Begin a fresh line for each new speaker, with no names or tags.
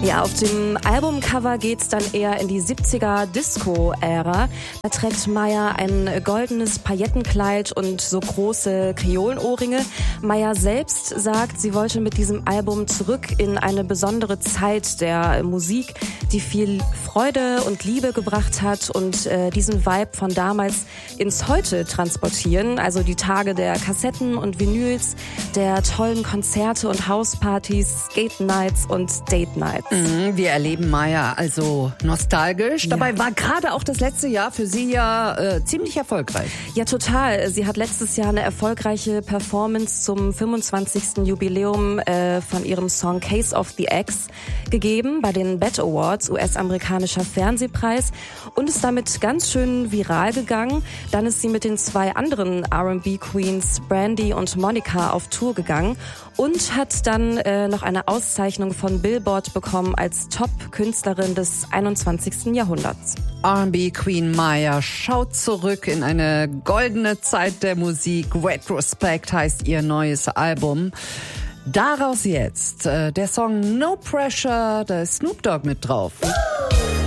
Ja, auf dem Albumcover geht's dann eher in die 70er Disco-Ära. Da trägt Maya ein goldenes Paillettenkleid und so große Kreolenohrringe. Maya selbst sagt, sie wollte mit diesem Album zurück in eine besondere Zeit der Musik, die viel Freude und Liebe gebracht hat und diesen Vibe von damals ins Heute transportieren. Also die Tage der Kassetten und Vinyls, der tollen Konzerte und Hauspartys, Skate Nights und Date Nights.
Wir erleben Maya also nostalgisch. Dabei war gerade auch das letzte Jahr für sie ja ziemlich erfolgreich.
Ja, total. Sie hat letztes Jahr eine erfolgreiche Performance zum 25. Jubiläum von ihrem Song Case of the Ex gegeben bei den BET Awards, US-amerikanischer Fernsehpreis, und ist damit ganz schön viral gegangen. Dann ist sie mit den 2 anderen R&B-Queens Brandy und Monica auf Tour gegangen und hat dann noch eine Auszeichnung von Billboard bekommen als Top-Künstlerin des 21. Jahrhunderts.
R&B-Queen Maya schaut zurück in eine goldene Zeit der Musik. Retrospect heißt ihr neues Album. Daraus jetzt der Song No Pressure, da ist Snoop Dogg mit drauf.